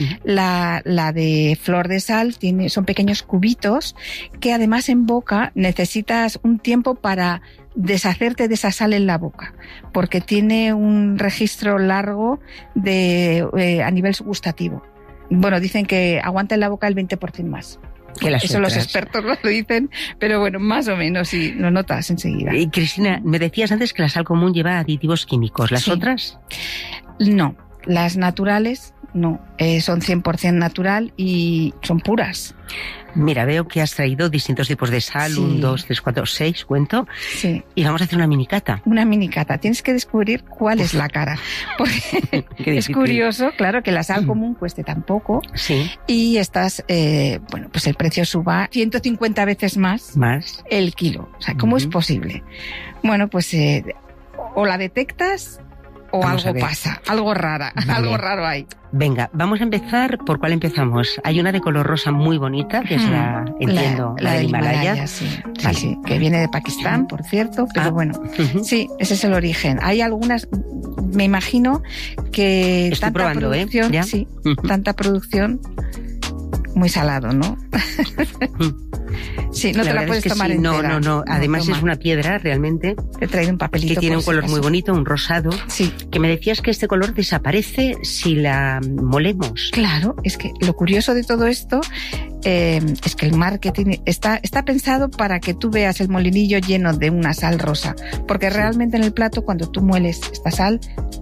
La de flor de sal son pequeños cubitos que además en boca necesitas un tiempo para deshacerte de esa sal en la boca, porque tiene un registro largo a nivel gustativo. Bueno, dicen que aguanta en la boca el 20% más. Eso los expertos lo dicen, pero bueno, más o menos, sí, lo notas enseguida. Y Cristina, me decías antes que la sal común lleva aditivos químicos. ¿Las otras? No, las naturales no, son 100% natural y son puras. Mira, veo que has traído distintos tipos de sal, 1, 2, 3, 4, 6, cuento. Sí. Y vamos a hacer una minicata. Una minicata. Tienes que descubrir cuál es la cara. Porque es curioso, claro, que la sal común cueste tan poco. Sí. Y estas, pues el precio suba 150 veces más el kilo. O sea, ¿cómo es posible? Bueno, pues o la detectas o vamos algo pasa, algo raro hay. Venga, vamos a empezar. ¿Por cuál empezamos? Hay una de color rosa muy bonita, que es la del Himalaya. Sí, vale. Sí, que viene de Pakistán, por cierto, pero bueno, sí, ese es el origen. Hay algunas, me imagino que estoy probando, producción, ¿Ya? Sí, tanta producción, muy salado, ¿no? Sí, no te la puedes tomar entera. No. Además es una piedra realmente. Te he traído un papelito. Que tiene un color muy bonito, un rosado. Sí. Que me decías que este color desaparece si la molemos. Claro, es que lo curioso de todo esto es que el marketing está pensado para que tú veas el molinillo lleno de una sal rosa. Porque realmente en el plato, cuando tú mueles esta sal,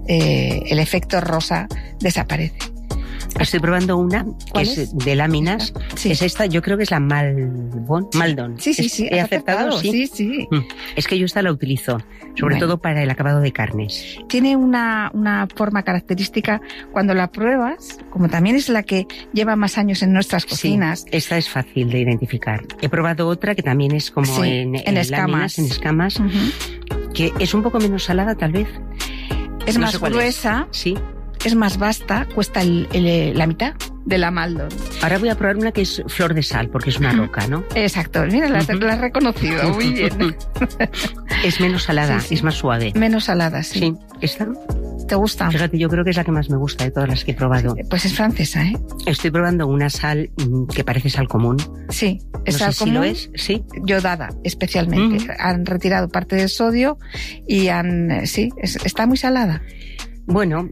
el efecto rosa desaparece. Estoy probando una que es de láminas. Sí. Es esta, yo creo que es la Maldon. Sí. ¿He acertado? Sí. Es que yo esta la utilizo, sobre todo para el acabado de carnes. Tiene una forma característica cuando la pruebas, como también es la que lleva más años en nuestras cocinas. Sí, esta es fácil de identificar. He probado otra que también es como en escamas. Láminas, en escamas, que es un poco menos salada tal vez. Es más gruesa. Sí. Es más vasta, cuesta la mitad de la Maldon. Ahora voy a probar una que es flor de sal, porque es una roca, ¿no? Exacto, mira, la has reconocido, muy bien. Es menos salada, es más suave. Menos salada, sí. Sí, ¿esta? ¿Te gusta? Fíjate, yo creo que es la que más me gusta de todas las que he probado. Pues es francesa, ¿eh? Estoy probando una sal que parece sal común. Sí, es no sal sé común. Si lo es, sí. Yodada, especialmente. Han retirado parte del sodio y está muy salada. Bueno,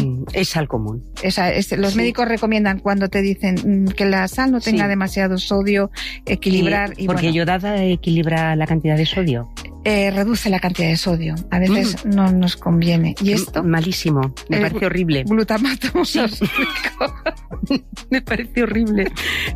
es sal común. Los médicos recomiendan cuando te dicen que la sal no tenga demasiado sodio, equilibrar. Porque yodada equilibra la cantidad de sodio. Reduce la cantidad de sodio. A veces no nos conviene. ¿Y esto? Malísimo. Me parece horrible. Glutamato monosódico. Me parece horrible.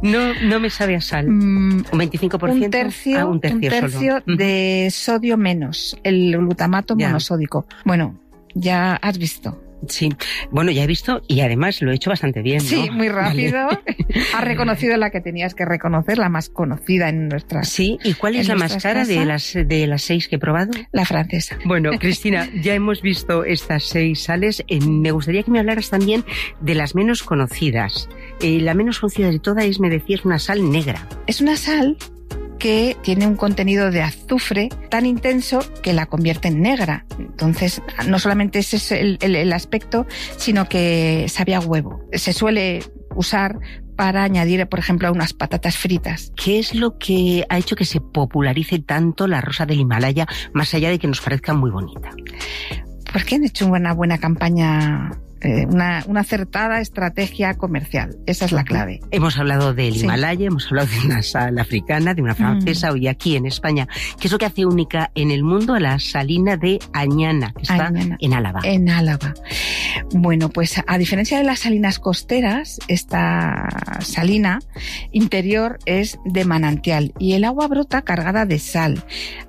No me sabe a sal. Un 25%. Un tercio de sodio menos. El glutamato monosódico. Bueno, ya has visto. Sí, bueno, ya he visto y además lo he hecho bastante bien, ¿no? Sí, muy rápido. Vale. Has reconocido la que tenías que reconocer, la más conocida en nuestra. Sí, ¿y cuál es la más cara de las 6 que he probado? La francesa. Bueno, Cristina, ya hemos visto estas 6 sales. Me gustaría que me hablaras también de las menos conocidas. La menos conocida de todas me decías, una sal negra. Es una sal que tiene un contenido de azufre tan intenso que la convierte en negra. Entonces, no solamente ese es el aspecto, sino que sabe a huevo. Se suele usar para añadir, por ejemplo, a unas patatas fritas. ¿Qué es lo que ha hecho que se popularice tanto la rosa del Himalaya, más allá de que nos parezca muy bonita? Porque han hecho una buena campaña, una acertada estrategia comercial. Esa es la clave. Hemos hablado del Himalaya, hemos hablado de una sal africana, de una francesa, hoy aquí en España. ¿Qué es lo que hace única en el mundo a la salina de Añana, que está en Álava? En Álava. Bueno, pues a diferencia de las salinas costeras, esta salina interior es de manantial y el agua brota cargada de sal.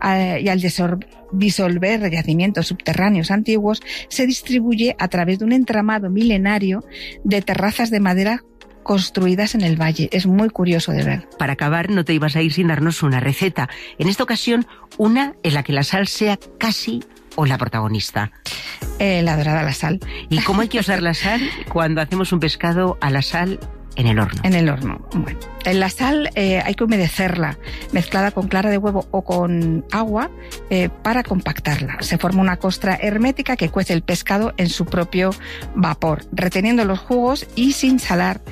Y al disolver yacimientos subterráneos antiguos, se distribuye a través de un entramado milenario de terrazas de madera construidas en el valle. Es muy curioso de ver. Para acabar, no te ibas a ir sin darnos una receta. En esta ocasión, una en la que la sal sea casi o la protagonista. La dorada a la sal. ¿Y cómo hay que usar la sal? Cuando hacemos un pescado a la sal, en el horno. En el horno. Bueno, en la sal hay que humedecerla, mezclada con clara de huevo o con agua para compactarla. Se forma una costra hermética que cuece el pescado en su propio vapor, reteniendo los jugos y sin salar